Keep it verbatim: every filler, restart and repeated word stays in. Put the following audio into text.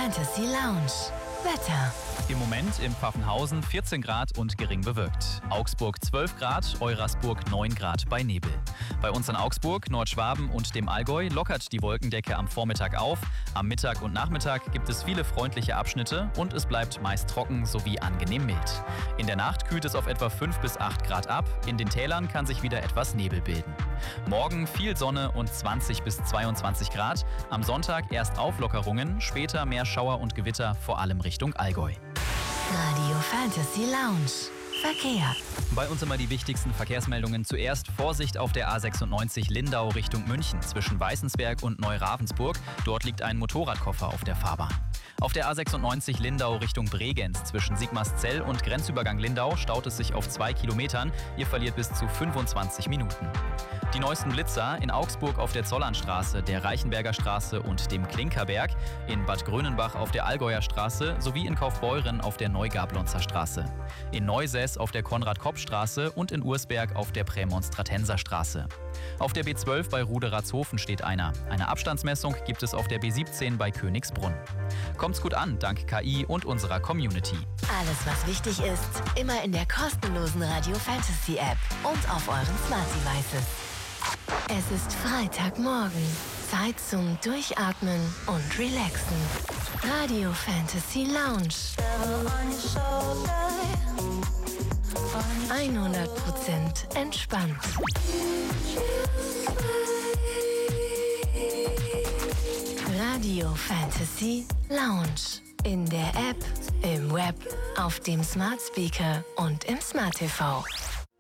Fantasy Lounge. Wetter. Im Moment in Pfaffenhausen vierzehn Grad und gering bewölkt. Augsburg zwölf Grad, Eurasburg neun Grad bei Nebel. Bei uns in Augsburg, Nordschwaben und dem Allgäu lockert die Wolkendecke am Vormittag auf. Am Mittag und Nachmittag gibt es viele freundliche Abschnitte und es bleibt meist trocken sowie angenehm mild. In der Nacht kühlt es auf etwa fünf bis acht Grad ab. In den Tälern kann sich wieder etwas Nebel bilden. Morgen viel Sonne und zwanzig bis zweiundzwanzig Grad. Am Sonntag erst Auflockerungen, später mehr Schauer und Gewitter, vor allem Richtung Allgäu. Radio Fantasy Lounge. Verkehr. Bei uns immer die wichtigsten Verkehrsmeldungen. Zuerst Vorsicht auf der A sechsundneunzig Lindau Richtung München zwischen Weißensberg und Neuravensburg. Dort liegt ein Motorradkoffer auf der Fahrbahn. Auf der A sechsundneunzig Lindau Richtung Bregenz zwischen Sigmarszell und Grenzübergang Lindau staut es sich auf zwei Kilometern. Ihr verliert bis zu fünfundzwanzig Minuten. Die neuesten Blitzer in Augsburg auf der Zollernstraße, der Reichenberger Straße und dem Klinkerberg, in Bad Grönenbach auf der Allgäuer Straße sowie in Kaufbeuren auf der Neugablonzer Straße, in Neusäß auf der Konrad-Kopp-Straße und in Ursberg auf der Prämonstratenser Straße. Auf der B zwölf bei Ruderatshofen steht einer. Eine Abstandsmessung gibt es auf der B siebzehn bei Königsbrunn. Kommt's gut an, dank K I und unserer Community. Alles, was wichtig ist, immer in der kostenlosen Radio Fantasy App und auf euren Smart Devices. Es ist Freitagmorgen. Zeit zum Durchatmen und Relaxen. Radio Fantasy Lounge. hundert Prozent entspannt. Radio Fantasy Lounge. In der App, im Web, auf dem Smart Speaker und im Smart T V.